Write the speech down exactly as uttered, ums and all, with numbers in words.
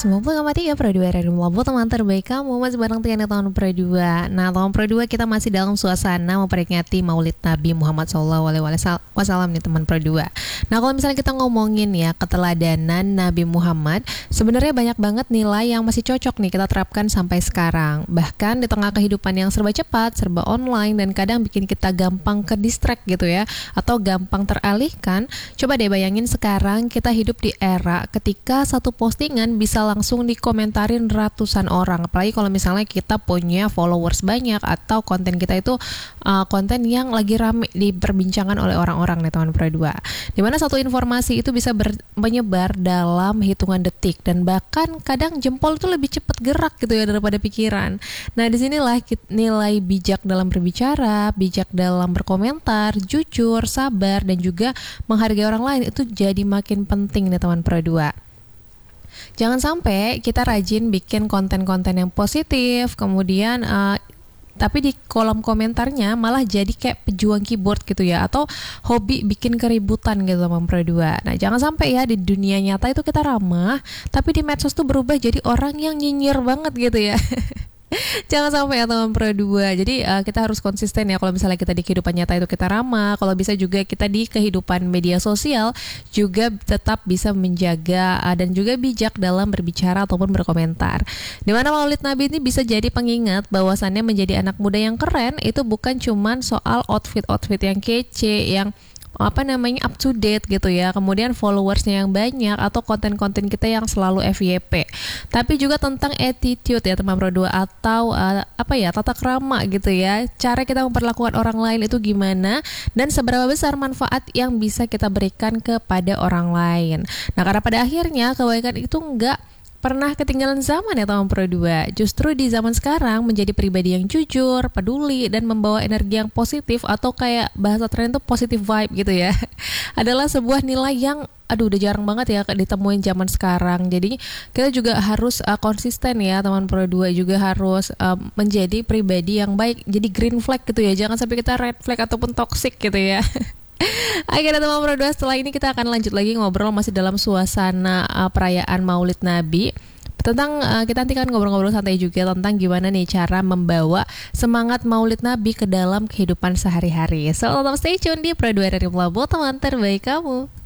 sembilan puluh koma tiga Pro dua Radio Labu, teman terbaik kamu. Masih bareng Tiana tahun Pro dua. Nah, tahun Pro dua kita masih dalam suasana memperingati Maulid Nabi Muhammad shallallahu alaihi wasallam nih teman Pro dua. Nah, kalau misalnya kita ngomongin ya keteladanan Nabi Muhammad, sebenarnya banyak banget nilai yang masih cocok nih kita terapkan sampai sekarang. Bahkan di tengah kehidupan yang serba cepat, serba online, dan kadang bikin kita gampang ke distract gitu ya, atau gampang teralihkan. Coba deh bayangin sekarang kita hidup di era ketika satu postingan bisa langsung dikomentarin ratusan orang. Apalagi kalau misalnya kita punya followers banyak atau konten kita itu uh, konten yang lagi rame diperbincangkan oleh orang-orang nih teman Pro dua. Dimana satu informasi itu bisa ber- menyebar dalam hitungan detik, dan bahkan kadang jempol itu lebih cepat gerak gitu ya daripada pikiran. Nah, disinilah nilai bijak dalam berbicara, bijak dalam berkomentar, jujur, sabar, dan juga menghargai orang lain itu jadi makin penting nih teman Pro dua. Jangan sampai kita rajin bikin konten-konten yang positif, kemudian uh, tapi di kolom komentarnya malah jadi kayak pejuang keyboard gitu ya, atau hobi bikin keributan gitu teman Pro dua. Nah, jangan sampai ya di dunia nyata itu kita ramah, tapi di medsos tuh berubah jadi orang yang nyinyir banget gitu ya. Jangan sampai ya teman Pro dua. Jadi uh, kita harus konsisten ya. Kalau misalnya kita di kehidupan nyata itu kita ramah, kalau bisa juga kita di kehidupan media sosial juga tetap bisa menjaga uh, dan juga bijak dalam berbicara ataupun berkomentar. Dimana Maulid Nabi ini bisa jadi pengingat bahwasannya menjadi anak muda yang keren itu bukan cuman soal outfit-outfit yang kece, yang apa namanya up to date gitu ya, kemudian followersnya yang banyak atau konten-konten kita yang selalu F Y P, tapi juga tentang attitude ya teman Pro dua, atau uh, apa ya tata krama gitu ya, cara kita memperlakukan orang lain itu gimana, dan seberapa besar manfaat yang bisa kita berikan kepada orang lain. Nah, karena pada akhirnya kebaikan itu enggak pernah ketinggalan zaman ya teman Pro dua. Justru di zaman sekarang menjadi pribadi yang jujur, peduli, dan membawa energi yang positif, atau kayak bahasa tren itu positive vibe gitu ya, adalah sebuah nilai yang aduh udah jarang banget ya ditemuin zaman sekarang. Jadi kita juga harus uh, konsisten ya teman Pro dua, juga harus uh, menjadi pribadi yang baik. Jadi green flag gitu ya, jangan sampai kita red flag ataupun toxic gitu ya. Akhirnya teman Pro dua, setelah ini kita akan lanjut lagi ngobrol masih dalam suasana uh, perayaan Maulid Nabi. Tentang uh, kita nanti kan ngobrol-ngobrol santai juga tentang gimana nih cara membawa semangat Maulid Nabi ke dalam kehidupan sehari-hari. So tetap stay tune di Pro dua dari Pelabuhan, teman terbaik kamu.